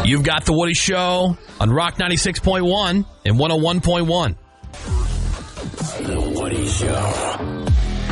You've got The Woody Show on Rock 96.1 and 101.1. The Woody Show.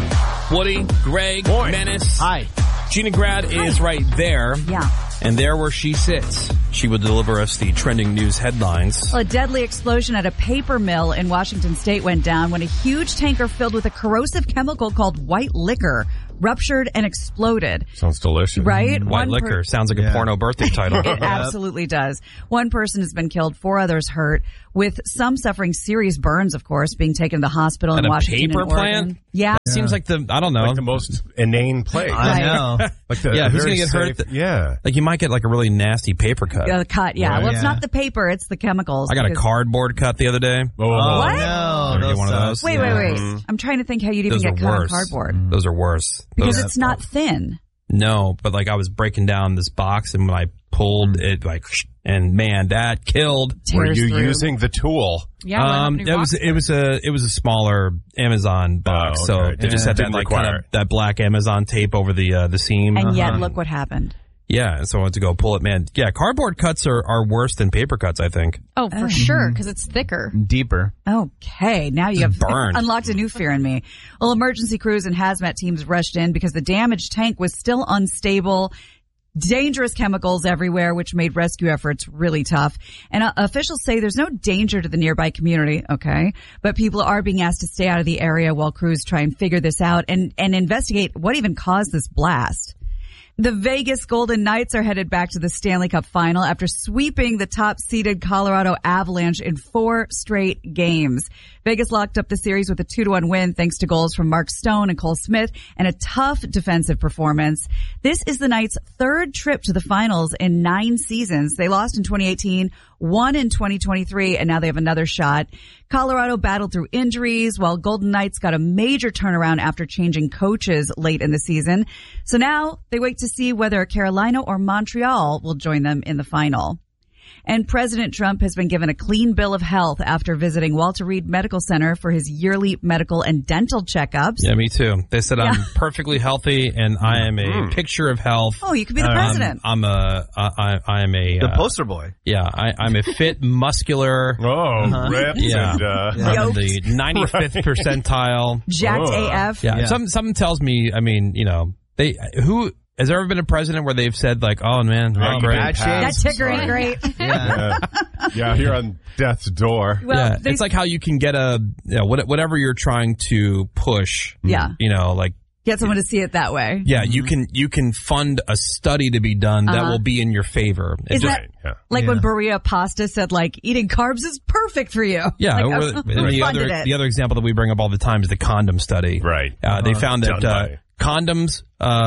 Woody, Greg, Boy. Menace. Hi. Gina Grad is right there. Yeah. And there where she sits, she will deliver us the trending news headlines. Well, a deadly explosion at a paper mill in Washington State went down when a huge tanker filled with a corrosive chemical called white liquor ruptured and exploded. Sounds delicious. Right? White liquor. Sounds like a porno birthday title. It absolutely does. One person has been killed, 4 others hurt, with some suffering serious burns, of course, being taken to the hospital At in a Washington paper and Oregon. plant? Yeah. Seems like I don't know. Like the most inane place. I know. Like the Yeah, who's very gonna get hurt? safe- Yeah. Like you might get like a really nasty paper cut. The cut, yeah. Right. Well, it's Yeah. not the paper, it's the chemicals. I got a because- cardboard cut the other day. Oh, What? No. Ever get one of suck. those? Wait. I'm trying to think how you'd even Those get are cut on worse. cardboard. Those are worse. Because Those- it's not thin. No, but like I was breaking down this box and when I pulled it like, and man, that killed. Were Tears you through. using the tool? Yeah, It was a smaller Amazon box, Oh, so okay. they just Yeah, had that didn't like require kind of it. that black Amazon tape over the seam. And yet, look what happened. Yeah, and so I went to go pull it. Man, yeah, cardboard cuts are worse than paper cuts, I think. Oh, for sure, because it's thicker. Deeper. Okay, now you have burned. unlocked a new fear in me. Well, emergency crews and hazmat teams rushed in because the damaged tank was still unstable. Dangerous chemicals everywhere, which made rescue efforts really tough. And officials say there's no danger to the nearby community, okay? But people are being asked to stay out of the area while crews try and figure this out and investigate what even caused this blast. The Vegas Golden Knights are headed back to the Stanley Cup final after sweeping the top-seeded Colorado Avalanche in 4 straight games. Vegas locked up the series with a 2-1 win thanks to goals from Mark Stone and Cole Smith and a tough defensive performance. This is the Knights' 3rd trip to the finals in 9 seasons. They lost in 2018, won in 2023, and now they have another shot. Colorado battled through injuries while Golden Knights got a major turnaround after changing coaches late in the season. So now they wait to see whether Carolina or Montreal will join them in the final. And President Trump has been given a clean bill of health after visiting Walter Reed Medical Center for his yearly medical and dental checkups. Yeah, me too. They said I'm perfectly healthy and I am a picture of health. Oh, you could be the president. I am a The poster boy. yeah. I'm a fit, muscular. Oh, ripped Yeah. and I'm the 95th percentile. Jacked AF. Yeah. Something tells me. I mean, you know, has there ever been a president where they've said like, "Oh man, not great." bad shape. That ticker ain't great. yeah, here on death's door. Well, Yeah, they- it's like how you can get whatever you're trying to push. Yeah. You know, like. Get someone to see it that way. Yeah, you can fund a study to be done that will be in your favor. It Is just- that Yeah. like when Berea Pasta said like eating carbs is perfect for you? Yeah, Like, or who the funded other it? the other example that we bring up all the time is the condom study. Right. They found Done that by- condoms,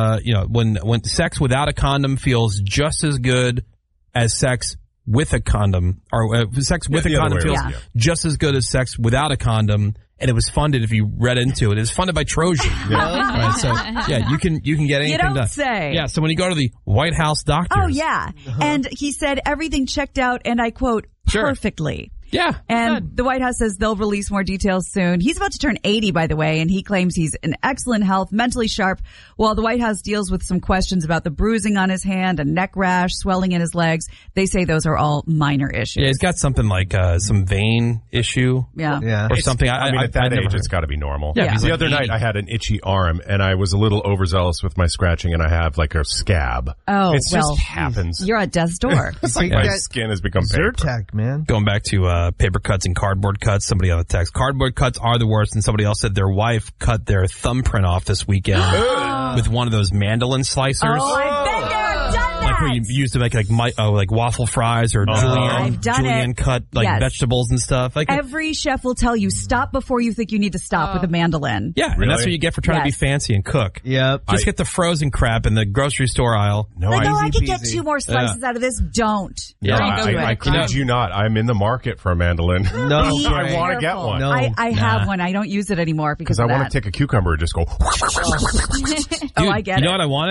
when sex without a condom feels just as good as sex with a condom, or sex with the a other condom way feels around, yeah. just as good as sex without a condom. And it was funded, if you read into it, it was funded by Trojan. Right, so yeah, you can get anything don't done. say. Yeah, so when you go to the White House doctors. Oh yeah, and he said everything checked out, and I quote, Sure. perfectly. Yeah. And the White House says they'll release more details soon. He's about to turn 80, by the way, and he claims he's in excellent health, mentally sharp, while the White House deals with some questions about the bruising on his hand, a neck rash, swelling in his legs. They say those are all minor issues. Yeah, he's got something like some vein issue. Yeah. Yeah. Or something. I mean, at that I've never age, heard. it's got to be normal. Yeah, he's The like other night, 80. I had an itchy arm, and I was a little overzealous with my scratching, and I have like a scab. Oh, it well, just happens. You're at death's door. It's like my skin has become paper. Zyrtec, man. Going back to paper cuts and cardboard cuts, somebody on the text, cardboard cuts are the worst, and somebody else said their wife cut their thumbprint off this weekend with one of those mandolin slicers. Oh, I've been there. I've done that. Like where you used to make like waffle fries or I've done julienne it. cut like Yes. vegetables and stuff. Like Every chef will tell you stop before you think you need to stop with a mandolin. yeah, and that's Really? what you get for trying to be Yes. fancy and cook. Yep. Just get the frozen crap in the grocery store aisle. No, Like, oh, I Easy could get peasy. 2 more slices out of this. Don't. Yeah. There you go, I Greg. kid you not. I'm in the market for a mandolin. No, Be I want to get careful. one. No. I have one. I don't use it anymore because Because I of want that. to take a cucumber and just go. Oh, I get You it. know what I wanted?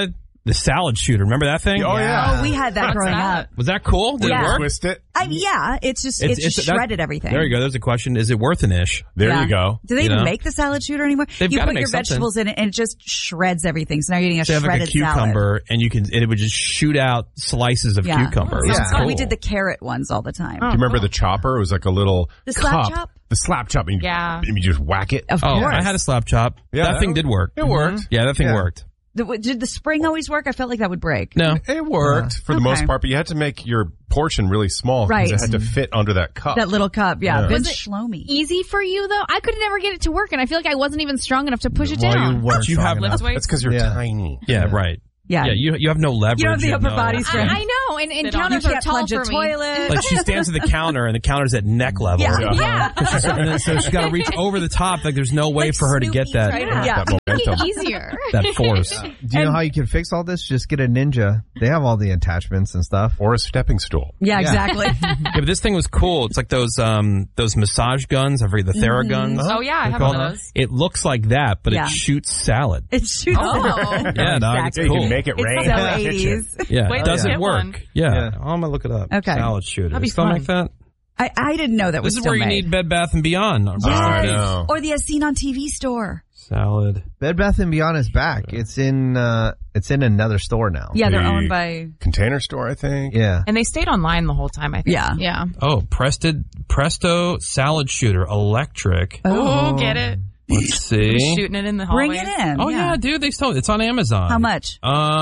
The salad shooter. Remember that thing? Oh, yeah. Oh, we had that growing up. Was that cool? Did it work? Twist it. Yeah, it's just shredded everything. There you go. There's a question. Is it worth an ish? There you go. Do they even make the salad shooter anymore? They've you gotta put make your something. vegetables in it and it just shreds everything. So now you're eating a They have shredded like a cucumber, salad. and it would just shoot out slices of cucumber. Yeah. That's cool. We did the carrot ones all the time. Do you remember the chopper? It was like a little slap cup. chop? The slap chop. And you just whack it. Of course. I had a slap chop. Yeah, that thing did work. It worked. Yeah, that thing worked. Did the spring always work? I felt like that would break. No. It worked for the most part, but you had to make your portion really small because it had to fit under that cup. That little cup, yeah. Was it Shlomi. easy for you, though? I could never get it to work, and I feel like I wasn't even strong enough to push it Well, down. you have lift weights? That's because you're tiny. Yeah, right. Yeah. You have no leverage. You don't have the upper body strength. I know, and You counters are can't tall plunge a for me. toilet. Like she stands at the counter, and the counter's at neck level. Yeah. And then, so she's got to reach over the top. Like there's no way for her to get that Yeah. That momentum. Easier. that force. Do you know how you can fix all this? Just get a Ninja. They have all the attachments and stuff. Or a stepping stool. Yeah, exactly. Yeah, but this thing was cool. It's like those massage guns, the Theraguns. Oh, yeah, I have one of those. It looks like that, but Yeah. it shoots salad. It shoots. Yeah, dog, it's Yeah, you cool. can make it rain. It's so in the kitchen. 80s. Yeah, Wait, does let's it get work? one. Yeah. I'm gonna look it up. Okay. Salad shooter. That'd be Still fun. make that? I didn't know that was This is still where you made. need Bed Bath & Beyond. I know. Or the As Seen on TV store. Salad. Bed Bath & Beyond is back. It's in another store now. Yeah, they're The owned by... Container Store, I think. Yeah. And they stayed online the whole time, I think. Yeah. Yeah. Oh, Presto Salad Shooter Electric. Oh, get it. Let's see. Shooting it in the hallway. Bring it in. Oh yeah, dude, they sold it's on Amazon. How much?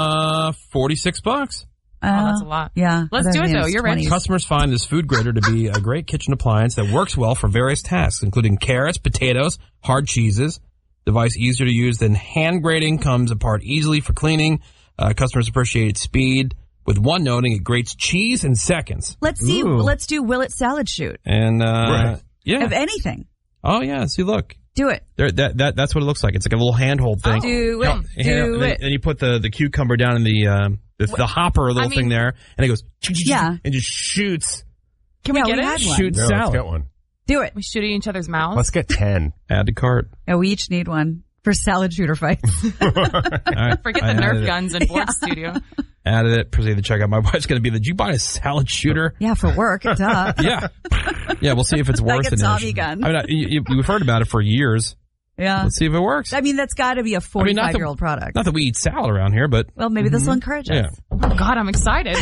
$46. Oh, that's a lot. Yeah. Let's do it, though. You're ready. Customers find this food grater to be a great kitchen appliance that works well for various tasks, including carrots, potatoes, hard cheeses. Device easier to use than hand grating, comes apart easily for cleaning. Customers appreciate its speed. With one noting, it grates cheese in seconds. Let's see. Ooh. Let's do Will It Salad Shoot. And yeah. Of anything. Oh yeah. See, look. Do it. There, that's what it looks like. It's like a little handhold thing. Do it. Do it. And you put the cucumber down in the hopper little thing there, and it goes Yeah. and just shoots. Can we Yeah, get we it? had one. Shoots No, let's salad. get one. Do it. We shoot it in each other's mouths. Let's get 10. Add to cart. Yeah, we each need one for salad shooter fights. All right. Forget I the added Nerf it. guns in Ford Studio. Added it. Proceed to check out. My wife's going to be did you buy a salad shooter? Yeah, for work. Duh. Yeah. Yeah, we'll see if it's worth Like a it. Tommy gun. I mean, we've heard about it for years. Yeah. Let's see if it works. I mean, that's got to be a 45-year-old product. Not that we eat salad around here, but Well, maybe this will encourage us. yeah. Oh, God, I'm excited.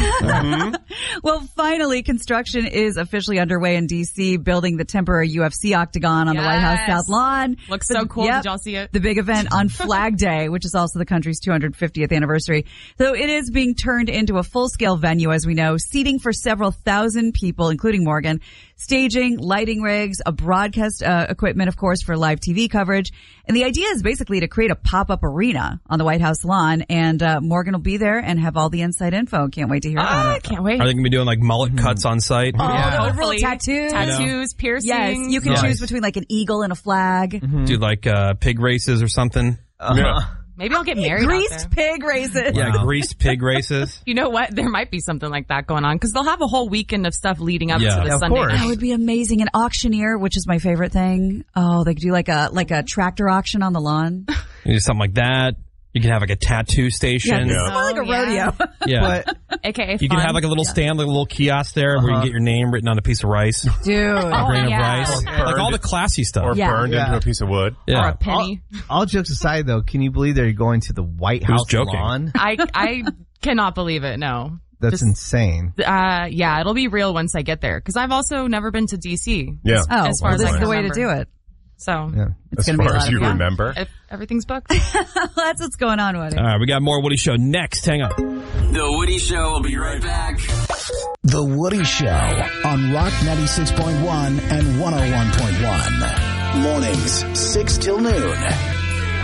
Well, finally, construction is officially underway in D.C., building the temporary UFC octagon on the White House Yes. South Lawn. Looks so cool. Did y'all see it? The big event on Flag Day, which is also the country's 250th anniversary. So it is being turned into a full-scale venue, as we know, seating for several thousand people, including Morgan, staging, lighting rigs, a broadcast equipment, of course, for live TV coverage. And the idea is basically to create a pop-up arena on the White House lawn, and Morgan will be there and have all the inside info. Can't wait to hear about I it. can't wait. Are they going to be doing like mullet cuts on site? Oh, Yeah. the Hopefully. tattoos. Tattoos, piercings. Yes, you can Nice. choose between like an eagle and a flag. Do like pig races or something? Yeah. Maybe I'll get married out Greased there. pig races. Yeah, greased pig races. You know what? There might be something like that going on because they'll have a whole weekend of stuff leading up Yeah. to the Yeah, of Sunday course. That night. would be amazing. An auctioneer, which is my favorite thing. Oh, they could do like a tractor auction on the lawn. You do something like that. You can have like a tattoo station. This is more like a yeah. rodeo. Yeah. AKA You can fun. have like a little stand, like a little kiosk there where you can get your name written on a piece of rice, a Dude. grain yeah. of rice, Or like all the burned- classy stuff. Or Yeah. burned Yeah. into a piece of wood. Or Yeah. a penny. All jokes aside, though, can you believe they're going to the White Who's House joking? lawn? I cannot believe it. No. That's Just- insane. Yeah, it'll be real once I get there because I've also never been to DC. Yeah. Oh, As far well, as this I is the way to remember. do it. So Yeah. It's As going to be a far lot as of you fun. remember. if everything's booked. That's what's going on with it. All right, we got more Woody Show next. Hang on. The Woody Show will be right back. The Woody Show on Rock 96.1 and 101.1. Mornings, 6 till noon.